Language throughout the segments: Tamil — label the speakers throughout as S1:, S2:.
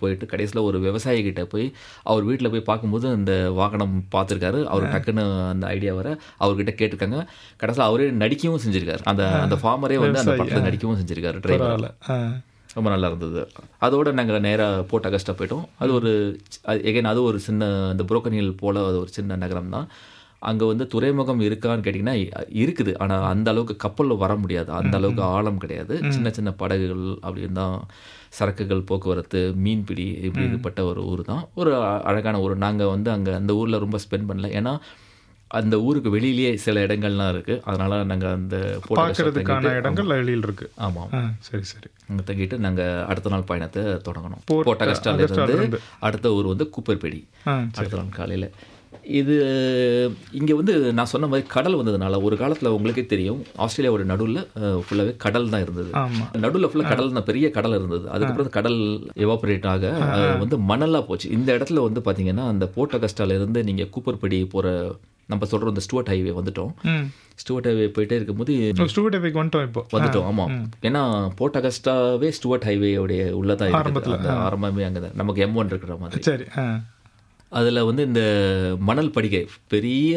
S1: போயிட்டு கடைசியில் ஒரு விவசாயிகிட்ட போய் அவர் வீட்டில் போய் பார்க்கும்போது அந்த வாகனம் பார்த்துருக்காரு. அவர் டக்குன்னு அந்த ஐடியா வர அவர்கிட்ட கேட்டிருக்காங்க. கடைசியில் அவரே நடிக்கவும் செஞ்சிருக்காரு. அந்த ஃபார்மரே வந்து அந்த படத்தில் நடிக்கவும் செஞ்சிருக்காரு டிரைவர். ரொம்ப நல்லா இருந்தது. அதோடு நாங்கள் நேராக போர்ட் அகஸ்டா போயிட்டோம். அது ஒரு எகைன் அது ஒரு சின்ன அந்த புரோக்கன் ஹில் போல் அது ஒரு சின்ன நகரம் தான். அங்கே வந்து துறைமுகம் இருக்கான்னு கேட்டிங்கன்னா இருக்குது. ஆனால் அந்த அளவுக்கு கப்பலில் வர முடியாது, அந்த அளவுக்கு ஆழம் கிடையாது. சின்ன சின்ன படகுகள் அப்படின்னு தான் சரக்குகள் போக்குவரத்து, மீன்பிடி இப்படி இதுப்பட்ட ஒரு ஊர் தான். ஒரு அழகான ஊர். நாங்கள் வந்து அங்கே அந்த ஊரில் ரொம்ப ஸ்பெண்ட் பண்ணல. ஏன்னா அந்த ஊருக்கு வெளியிலேயே சில இடங்கள்லாம் இருக்குது. அதனால் நாங்கள் அந்த
S2: பார்க்கறதுக்கான இடங்கள் வெளியில் இருக்குது.
S1: ஆமாம்,
S2: சரி சரி.
S1: அங்கே தங்கிட்டு நாங்கள் அடுத்த நாள் பயணத்தை தொடங்கணும். போர்ட் அகஸ்டாலேருந்து அடுத்த ஊர் வந்து கூப்பர்பேடி. அடுத்த நாள் காலையில் இது இங்கே வந்து நான் சொன்ன மாதிரி கடல் வந்ததுனால ஒரு காலத்தில் உங்களுக்கே தெரியும் ஆஸ்திரேலியாவோட நடுவில் ஃபுல்லாகவே கடல் தான் இருந்தது. நடுவில் ஃபுல்லாக கடல் தான், பெரிய கடல் இருந்தது. அதுக்கப்புறம் கடல் எவாபரேட் ஆக வந்து மணலாக போச்சு. இந்த இடத்துல வந்து பார்த்தீங்கன்னா அந்த போர்ட் அகஸ்டாலேருந்து நீங்கள் கூப்பர்பேடி போகிற நம்ம சொல்கிற இந்த ஸ்டுவர்ட் ஹைவே வந்துட்டோம். ஸ்டுவர்ட் ஹைவே போயிட்டே இருக்கும்போது
S2: ஸ்டுவர்ட் ஹைவேக்கு வந்துட்டோம்.
S1: ஆமாம், ஏன்னா போர்ட் அகஸ்டாவே ஸ்டுவர்ட் ஹைவேயோடைய உள்ளதான் இருக்குது. அந்த ஆரம்பமே அங்கே தான் நமக்கு M1 இருக்கிற மாதிரி.
S2: சரி.
S1: அதில் வந்து இந்த மணல் படிகை பெரிய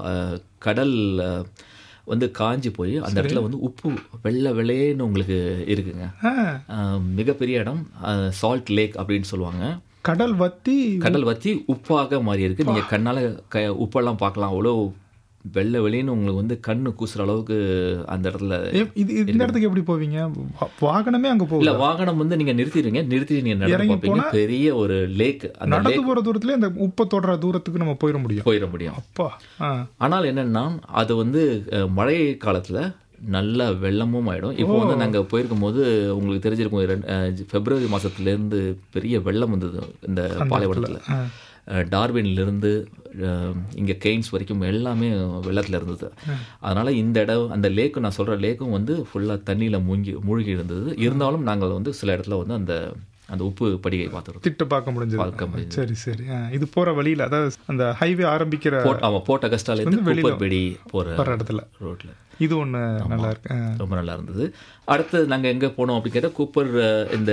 S1: கடல் வந்து காஞ்சி போய் அந்த இடத்துல வந்து உப்பு வெள்ளை வெள்ளைன்னு உங்களுக்கு இருக்குங்க. மிகப்பெரிய இடம் சால்ட் லேக் அப்படின்னு சொல்லுவாங்க.
S2: கடல் வத்தி
S1: உப்பாக மாறி இருக்கு. நீங்கள் கண்ணால் உப்பெல்லாம் பார்க்கலாம். அவ்வளோ வெள்ளை வெளின்னு உங்களுக்கு வந்து கண்ணு கூசுற அளவுக்கு அந்த இடத்துல.
S2: இந்த இடத்துக்கு எப்படி போவீங்க? வாகனமே அங்கே போகல.
S1: இல்லை, வாகனம் வந்து நீங்கள் நிறுத்தி நீங்கள் நடந்து பார்ப்பீங்க. பெரிய ஒரு லேக்.
S2: நடந்து போகிற தூரத்துல இந்த உப்பை தொடர தூரத்துக்கு நம்ம போயிட முடியும். அப்பா.
S1: ஆனால் என்னன்னா அது வந்து மழை காலத்தில் நல்ல வெள்ளமும் ஆகிடும். இப்போ வந்து நாங்கள் போயிருக்கும் போது உங்களுக்கு தெரிஞ்சிருக்கும், பிப்ரவரி மாதத்துலேருந்து பெரிய வெள்ளம் வந்தது இந்த பாலைவனத்தில். டார்வின்லேருந்து இங்கே கெய்ன்ஸ் வரைக்கும் எல்லாமே வெள்ளத்தில் இருந்தது. அதனால் இந்த இடம் அந்த லேக்கு நான் சொல்கிற லேக்கும் வந்து ஃபுல்லாக தண்ணியில் மூழ்கி இருந்தது. இருந்தாலும் நாங்கள் வந்து சில இடத்துல வந்து அந்த உப்பு படிகை பார்த்துருக்கோம்,
S2: பார்க்க முடிஞ்சது. சரி சரி. இது போகிற வழியில், அதாவது அந்த ஹைவே ஆரம்பிக்கிற
S1: போர்ட் அகஸ்டாலேருந்து கூப்பர்பேடி போகிற
S2: இடத்துல
S1: ரோட்டில்
S2: இது ஒன்று நல்லா இருக்கு,
S1: ரொம்ப நல்லா இருந்தது. அடுத்து நாங்கள் எங்கே போனோம் அப்படின்னு கேட்டால் இந்த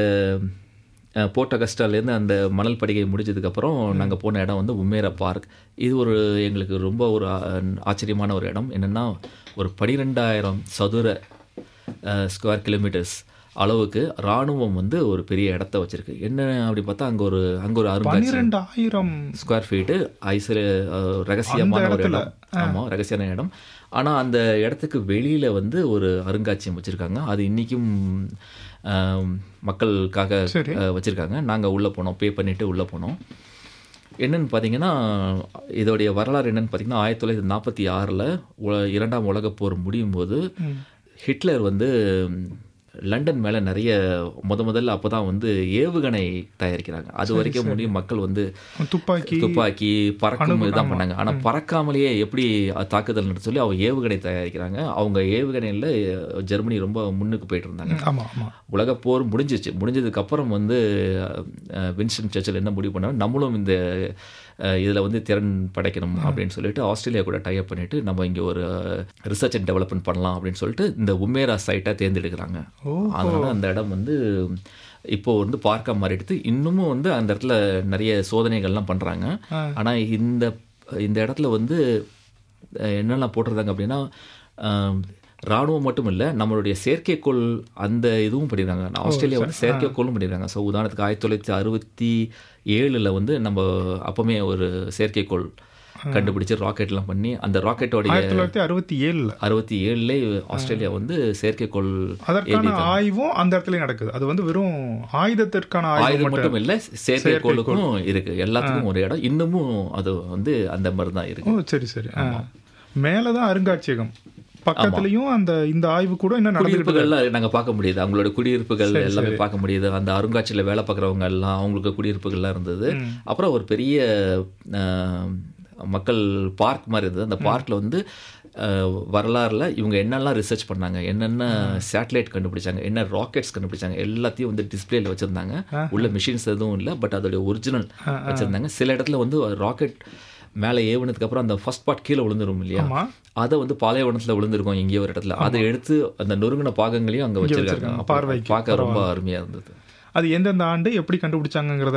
S1: போர்ட் அகஸ்டாலேருந்து அந்த மணல் படிகை முடிஞ்சதுக்கப்புறம் நாங்கள் போன இடம் வந்து உமேரா பார்க். இது எங்களுக்கு ரொம்ப ஒரு ஆச்சரியமான ஒரு இடம். என்னென்னா ஒரு 12,000 சதுர ஸ்கொயர் கிலோமீட்டர்ஸ் அளவுக்கு இராணுவம் வந்து ஒரு பெரிய இடத்த வச்சுருக்கு. என்ன அப்படி பார்த்தா அங்கே ஒரு அருங்காட்சியகம்
S2: 12,000
S1: ஸ்கொயர் ஃபீட்டு ரகசியமான ஒரு இடம். ஆமாம், ரகசியமான இடம். ஆனால் அந்த இடத்துக்கு வெளியில் வந்து ஒரு அருங்காட்சியகம் வச்சுருக்காங்க. அது இன்றைக்கும் மக்களுக்காக வச்சுருக்காங்க. நாங்கள் உள்ளே போனோம், பே பண்ணிவிட்டு உள்ளே போனோம். என்னென்னு பார்த்தீங்கன்னா இதோடைய வரலாறு என்னென்னு பார்த்தீங்கன்னா 1946 2ஆம் உலகப் போர் முடியும் போது ஹிட்லர் வந்து லண்டன் மேலே நிறைய முதல்ல அப்போ தான் வந்து ஏவுகணை தயாரிக்கிறாங்க. அது வரைக்கும் முடியும் மக்கள் வந்து துப்பாக்கி பறக்கும் இதுதான் பண்ணாங்க. ஆனால் பறக்காமலேயே எப்படி தாக்குதல் சொல்லி அவங்க ஏவுகணை தயாரிக்கிறாங்க. அவங்க ஏவுகணையில் ஜெர்மனி ரொம்ப முன்னுக்கு போயிட்டு இருந்தாங்க. உலகப்போர் முடிஞ்சதுக்கப்புறம் வந்து வின்ஸ்டன் சர்ச்சில் என்ன முடிவு பண்ணாங்க, நம்மளும் இந்த இதில் வந்து திறன் படைக்கணும் அப்படின்னு சொல்லிட்டு ஆஸ்திரேலியா கூட டைப் பண்ணிவிட்டு நம்ம இங்கே ஒரு ரிசர்ச் அண்ட் டெவலப்மெண்ட் பண்ணலாம் அப்படின்னு சொல்லிட்டு இந்த உமேரா சைட்டை தேர்ந்தெடுக்கிறாங்க. அதனால் அந்த இடம் வந்து இப்போது வந்து பார்க்க மாறிடுது. இன்னமும் வந்து அந்த இடத்துல நிறைய சோதனைகள்லாம் பண்ணுறாங்க. ஆனால் இந்த இடத்துல வந்து என்னெல்லாம் போட்டிருந்தாங்க அப்படின்னா இராணுவம் மட்டும் இல்லை, நம்மளுடைய செயற்கைக்கோள் அந்த இதுவும் பண்ணியிருக்காங்க. ஆஸ்திரேலியா வந்து செயற்கைக்கோளும் பண்ணியிருக்காங்க. ஸோ உதாரணத்துக்கு 1967 வந்து நம்ம அப்போவுமே ஒரு செயற்கைக்கோள் கண்டுபிடிச்சு ராக்கெட்லாம் பண்ணி அந்த ராக்கெட்டோடைய 1967 ஆஸ்திரேலியா வந்து செயற்கைக்கோள்
S2: ஆய்வும் அந்த இடத்துல நடக்குது. அது வந்து வெறும் ஆயுதத்திற்கான
S1: ஆயுதம் மட்டும் இல்லை, செயற்கைக்கோளுக்கும் இருக்கு. எல்லாத்துக்கும் ஒரு இடம் இன்னமும் அது வந்து அந்த மாதிரி தான் இருக்கு.
S2: சரி சரி. மேலதான் அருங்காட்சியகம், பக்கத்துலயும் இந்த ஆய்வு கூட என்ன
S1: குடியிருப்புகள்லாம் நாங்கள் பார்க்க முடியுது. அவங்களோட குடியிருப்புகள் எல்லாமே பார்க்க முடியுது. அந்த அருங்காட்சியில் வேலை பார்க்குறவங்க எல்லாம் அவங்களுக்கு குடியிருப்புகள்லாம் இருந்தது. அப்புறம் ஒரு பெரிய மக்கள் பார்க் மாதிரி இருந்தது. அந்த பார்க்கில் வந்து வரலாறுல இவங்க என்னெல்லாம் ரிசர்ச் பண்ணாங்க, என்னென்ன சேட்டலைட் கண்டுபிடிச்சாங்க, என்ன ராக்கெட்ஸ் கண்டுபிடிச்சாங்க, எல்லாத்தையும் வந்து டிஸ்பிளேல வச்சுருந்தாங்க. உள்ள மிஷின்ஸ் எதுவும் இல்லை, பட் அதோடைய ஒரிஜினல் வச்சுருந்தாங்க. சில இடத்துல வந்து ராக்கெட் மேலே ஏவுனதுக்கு அப்புறம் அந்த ஃபர்ஸ்ட் பார்ட் கீழே விழுந்துரும் இல்லையா, அதை வந்து பாலைவனத்தில் விழுந்திருக்கும் எங்கேயோ ஒரு இடத்துல. அதை எடுத்து அந்த நொறுங்கின பாகங்களையும் அங்கே வச்சிருக்காங்க. பார்க்க ரொம்ப அருமையாக இருந்தது.
S2: அது எந்தெந்த ஆண்டு எப்படி கண்டுபிடிச்சாங்கிறத